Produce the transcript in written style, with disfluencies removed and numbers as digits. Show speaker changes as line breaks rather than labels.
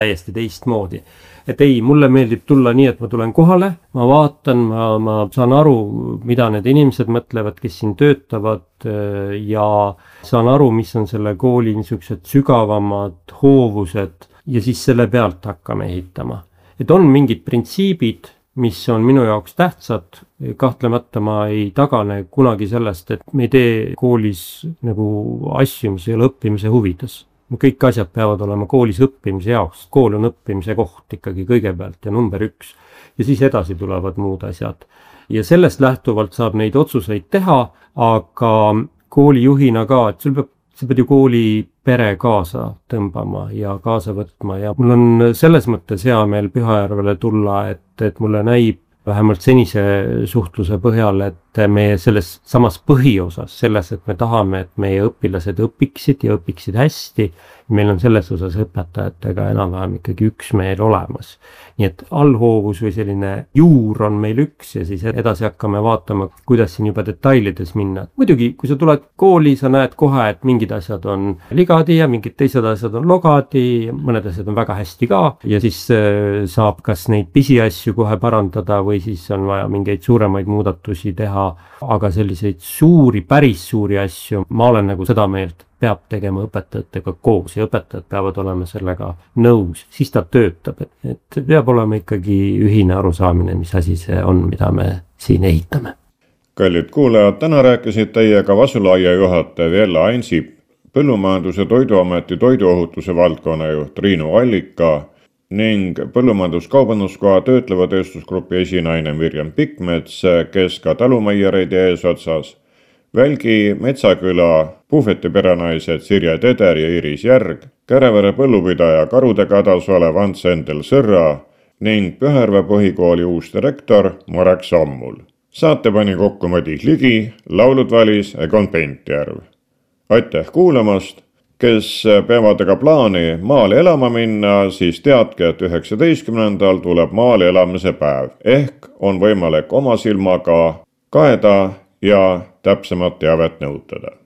täiesti teistmoodi. Et ei, mulle meeldib tulla nii, et ma tulen kohale, ma vaatan, ma saan aru, mida need inimesed mõtlevad, kes siin töötavad ja saan aru, mis on selle kooli niisugused sügavamad hoovused ja siis selle pealt hakkame ehitama. Et on mingid printsiibid, mis on minu jaoks tähtsad, kahtlemata ma ei tagane kunagi sellest, et me ei tee koolis nagu asju, mis ei ole õppimise huvides. Kõik asjad peavad olema koolis õppimise jaoks. Kool on õppimise koht ikkagi kõigepealt ja number 1. Ja siis edasi tulevad muud asjad. Ja sellest lähtuvalt saab neid otsuseid teha, aga koolijuhina ka, et sa pead ju kooli pere kaasa tõmbama ja kaasa võtma. Ja mul on selles mõttes hea meel Pühajärvele tulla, et mulle näib vähemalt senise suhtluse põhjal, et meie selles samas põhiosas, selles, et me tahame, et meie õpilased õpiksid ja õpiksid hästi, meil on selles osas õpetajatega enam-vähem ikkagi üksmeel olemas. Nii et allhoovus või selline juur on meil üks ja siis edasi hakkame vaatama, kuidas siin juba detailides minna. Muidugi, kui sa tuled kooli, sa näed kohe, et mingid asjad on ligadi ja mingid teised asjad on logadi, mõned asjad on väga hästi ka ja siis saab kas neid pisiasju kohe parandada või siis on vaja mingeid suuremaid muudatusi teha, aga selliseid päris suuri asju, ma olen nagu seda meelt, peab tegema õpetajatega koos ja õpetajad peavad olema sellega nõus, siis ta töötab, et peab olema ikkagi ühine arusaamine, mis asi see on, mida me siin ehitame.
Kallid kuulajad, täna rääkisid teiega Vasulaia juhataja Vella Ansip, Põllumajandus- ja Toiduameti toiduohutuse valdkonna juht Triinu Allika ning Põllumajandus-Kaubanduskoja töötleva tööstusgrupi esinaine Mirjam Pikmets, kes ka talumaiareid eesotsas, Välgi Metsaküla puhveti perenaised Sirje Teder ja Iris Järg, Kärevere põllupidaja karudega hädas olev Ants Endel Sõrra ning Pühajärve põhikooli uus direktor Marek Sammul. Saate pani kokku Madis Ligi, laulud valis Egon Pentjärv. Aitäh kuulamast! Kes peavad aga plaani maale elama minna, siis teadke, et 19. tuleb maale elamise päev ehk on võimalik oma silmaga kaeda ja täpsemat teavet nõutada.